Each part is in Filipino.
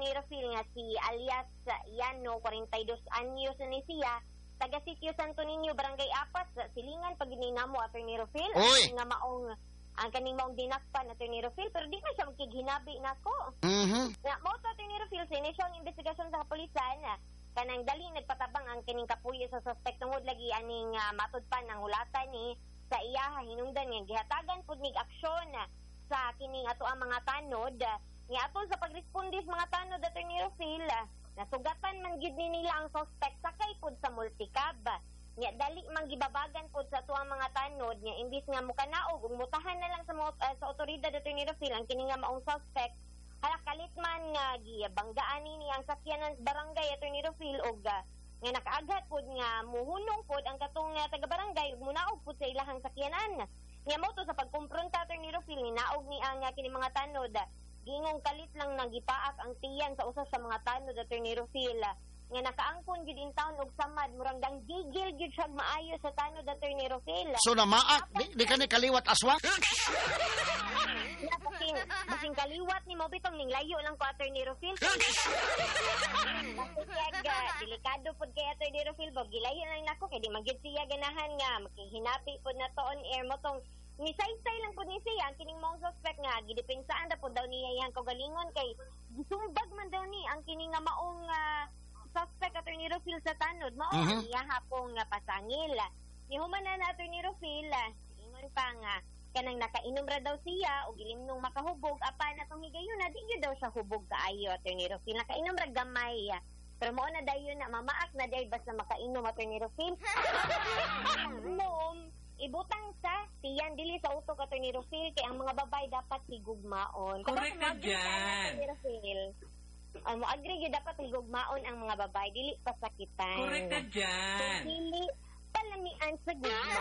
Attorney Rofil nga si alias Yano, 42 anyos na ni siya, taga Sitio Santo Niño, Barangay Apas, Silingan, pag gininamo, Attorney Rofil. Nga maong, ang kaning maong dinakpan, Attorney Rofil, pero di na siya magkighinabi na ko. Nga, mo to, Attorney Rofil, sa inisyong investigasyon sa kapulisan, kanang dali nagpatabang ang kaning kapuyo sa suspect tungod lagi aning matud pa ng hulatan ni sa iya hinungdan nga gihatagan pud mig aksyon sa kining ato ang mga tanod nga atol sa pagresponde sa mga tanod, Attorney Rofil, nasugatan man gid ni nila ang suspect sakay pud sa multicab. Nya dali man gibabagan pud sa tuang mga tanod nya imbis nga mukanaog ug mutahan na lang sa otoridad, Attorney Rofil, ang kini nga maong suspect halakalit man nga gibanggaan ni ang sakyanan sa barangay, Attorney Rofil, og nga nakaaghat pud nga muhunong pud ang katong taga barangay ug munaog pud sa ilahang sakyanan. Nya mo to sa pagkumpronta, Attorney Rofil, ni naog ni ang kini mga tanod gingong kalit lang nagipaak ang tiyan sa usa sa mga tanod, Attorney Rofil, nga nakaangkon gid in town og samad murang dang gigil gid siya maayo sa tanod, Attorney Rofil. So na maak di kani kaliwat aswa? Basing kaliwat ni mo bitong ning layo lang ko, Attorney Rofil. Delikado pud kay Attorney Rofil, bog gilayo lang nako kay di magid siya ganahan nga makihinapi pud na to on air mo tong misaysay lang po ni siya ang kining mong suspect nga gidipensaan da po daw niya yang kaugalingon kay gisumbag man daw ni ang kining nga maong suspect, Attorney Rofil, sa tanod maong niya hapong pasangil ni human na Attorney Rofil ingon pa nga kanang nakainom ra daw siya o gilimnong makahubog apan atong higayon na di gyud daw siya hubog kaayo, Attorney Rofil, nakainom ra gamay pero mao na dayon na mamaak na day basta makainom, Attorney Rofil. Mom, ibutang sa tiyan dili sa utok, Attorney Rofil, kay ang mga babay dapat higugmaon. Correct ka dyan. Mo agree gyud dapat higugmaon ang mga babay dili pasakitan. Correct ka dyan. Dili palamian sa gugma.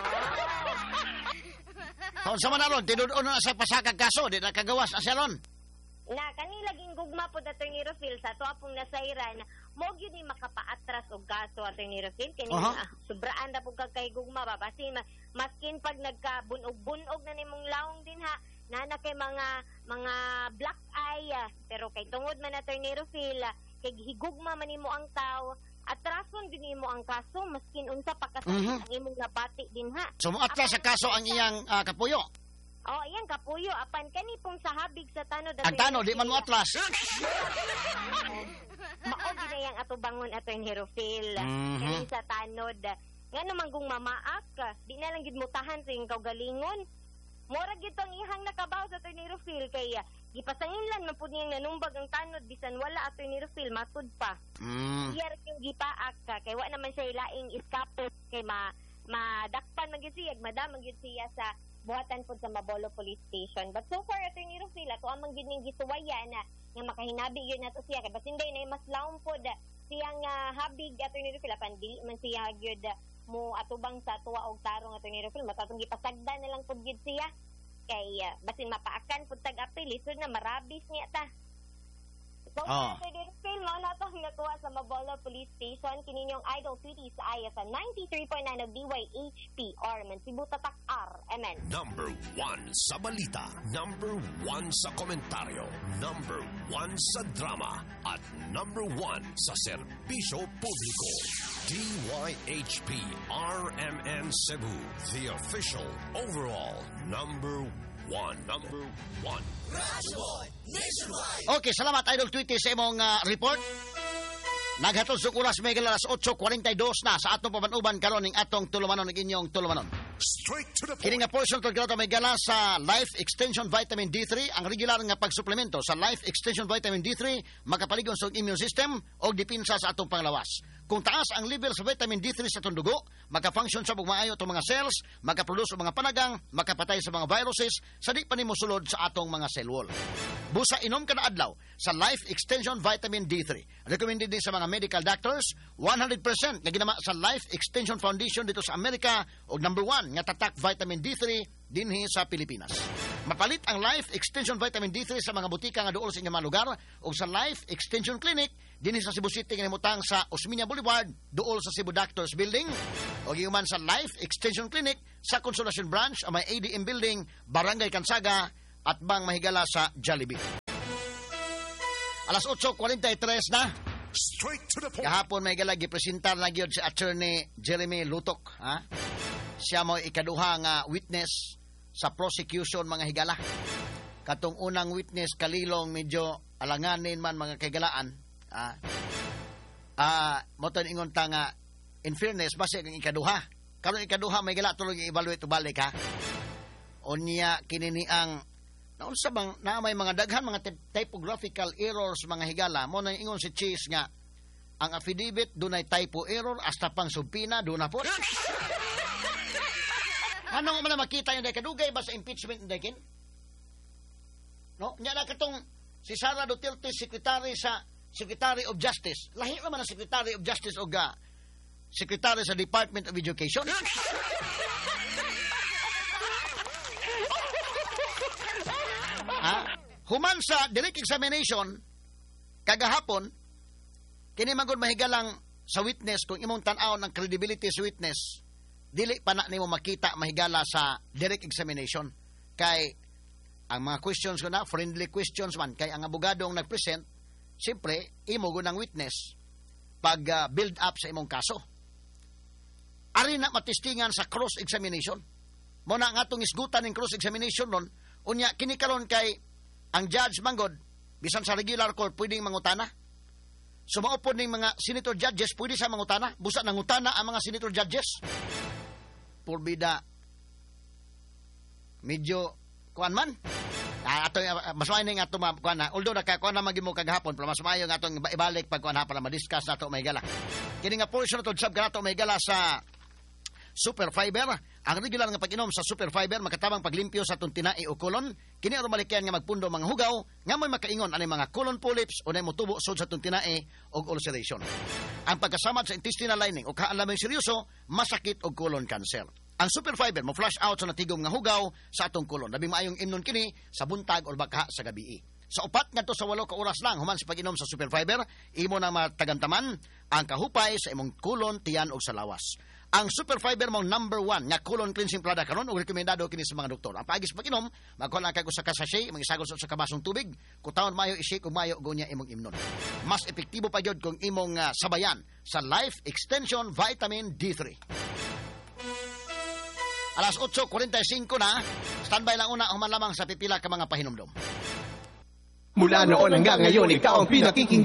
Kung sa manaron tinud-on na sa pasakag kaso di na kagawas asyaron. Na kanila laging gugma po, Attorney Rofil, sa ato apong nasayran mo gyud ni makapaatras og kaso, Attorney Rofil, kini sobraan na pug kay gugma ba basin maskin pag nagkabunog-bunog na nimong lawong din ha nana kay mga black eye pero kay tungod man, Attorney Rofil, kay higugma man nimo ang tao atrason din nimo ang kaso maskin unsa pa kasakit ang imong nabati din ha. So mo atras sa kaso ang iyang kapuyo. Oh, ayan, kapuyo. Apan, kani pong sa habig sa tanod. Ang tanod, di man mo atras. Maog na yung atubangon, Attorney Rofil. Kani sa tanod. Nga naman kung mamaak ka, di na lang gidmutahan sa yung kaugalingon. Mora gitong ihang nakabaw sa Attorney Rofil. Kaya, gipasangin lang man po niyang nanumbag ang tanod. Bisan wala, Attorney Rofil, matud pa. Iyar yung gipaak ka. Kaya wala naman siya ilaing iskapot. Kaya madakpan magid siya, madam magid siya sa buhatan po sa Mabolo Police Station. But so far, Attorney Rofil, ato amang gining gisuwayan na nga makahinabi yun na to siya. Kaya basinday na mas laong po siyang habig, Attorney Rofil, apan di man siya yun mo atubang sa tuwa og tarong, Attorney Rofil. Matatong gipasagda na lang po yun siya. Kaya basin mapaakan po tag-apil, lisod na marabis niya ta. So, Attorney Rofil, mo na itong nakuha sa Mabolo Police Station. Kininyong Idol City sa ayos sa 93.9 of DYHPR. Mansibu Tatak R. Amen. Number 1 sa balita. Number 1 sa komentaryo. Number 1 sa drama. At number 1 sa serbisyo publiko. DYHP RMN Cebu. The official overall number 1. Number 1. Okay, salamat Idol Tweety sa imong report. Naghatod sa oras may alas 8:42 na sa atong pamanuban karon ning atong tulumanon ning inyong tulumanon. Straight to the point. Kini nga portion to ginato may gala sa Life Extension Vitamin D3, ang regular nga pagsuplemento sa Life Extension Vitamin D3 makapaligon sa immune system o dipinsa sa atong panglawas. Kung taas ang level sa vitamin D3 sa atong dugo, makafunction sa bugmaayo atong mga cells, makaproduce og mga panagang, makapatay sa mga viruses, sa di pa nimo sulod sa atong mga cell wall. Busa inom kada adlaw sa Life Extension Vitamin D3. Recommended din sa mga medical doctors, 100% nga ginama sa Life Extension Foundation dito sa Amerika og number 1 nga tatak vitamin D3 dinhi sa Pilipinas. Mapalit ang Life Extension Vitamin D3 sa mga butika nga duol sa inyong mga lugar o sa Life Extension Clinic dinhi sa Cebu City nga nimutang sa Osmeña Boulevard duol sa Cebu Doctors Building o gihuman sa Life Extension Clinic sa Consolacion Branch o may ADM Building, Barangay Kansaga at bang mahigala sa Jollibee. Alas 8:43 na. Straight to the point. Kahapon may galagi presentar na gyud si Attorney Jeremy Lutok, ha? Siya mo ikaduha nga witness sa prosecution mga higala. Katong unang witness kalilong medyo alanganin man mga kagalaan. Mo to ingon ta nga in fairness base ang ikaduha. Karon ikaduha may gala tulog i-evaluate ubalik ha. Unya kinini ang naunsa bang na may mga daghan mga typographical errors mga higala mo na ingon si Cheese nga ang affidavit dunay typo error hasta pang subpina do na po. Ano man na makita yung kadugay ba sa impeachment dakin? No, nya na katong si Sara Duterte Secretary of Justice. Lahi naman ang Secretary of Justice o Secretary sa Department of Education. Human sa direct examination kagahapon kini magud mahigalang sa witness kung imong tan-aw ng credibility sa witness dili pa na nimo makita mahigala sa direct examination kay ang mga questions ko na friendly questions man kay ang abogado ang nagpresent siyempre imo gunang witness pag build up sa imong kaso ari na matistingan sa cross examination mo na nga atong isgutan ng cross examination nun unya kini karon kay ang judge manggod bisan sa regular court pwedeng mangutana sumaupod ning mga senator judges pwede sa mangutana busa nangutana ang mga senator judges purbida medyo kuan man ato mas maayo ning ato kuan na although nakakuan na magimo kagahapon pero mas maayo nga atong ibalik pag kuan para ma-discuss nato may gala kini nga portion nato sab kanato may gala sa super fiber. Ang regular nga pag-inom sa super fiber makatabang paglimpyo sa atong tinai o kolon. Kini aron malikyan nga magpundo mga hugaw nga may makaingon ani mga colon polyps o nay motubo sud sa atong tinai og ulceration. Ang pagkasamad sa intestinal lining o kaalamay seryoso masakit og colon cancer. Ang super fiber mo flush out sa natigom nga hugaw sa atong kolon. Labing maayong imnon kini sa buntag o baka sa gabi. Sa upat ngadto sa 8 ka oras lang human sa pag-inom sa super fiber, imo nang matagamtaman ang kahupay sa imong kolon, tiyan ug sa lawas. Ang super fiber mo number 1 nga colon cleansing product karon ug rekomendado kini sa mga doktor. Ang paagis pag-inom, magkuha lang kag usa ka sachet, mangisagol sa kabasong tubig, kutawon mayo i-shake ug mayo gunya imong imnon. Mas epektibo pa gyud kung imong sabayan sa Life Extension Vitamin D3. Alas 8:45 na, standby lang una human lamang sa pipila ka mga pahinumdom. Mula noon hanggang ngayon, ikaw ang pinakikinggan.